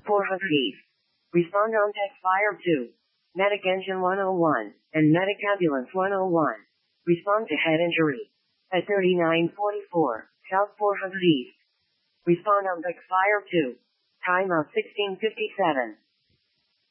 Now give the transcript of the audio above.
400 East. Respond on Tech Fire 2. Medic Engine 101 and Medic Ambulance 101. Respond to head injury at 3944 South 400 East. Respond on Tech Fire 2. Time of 1657.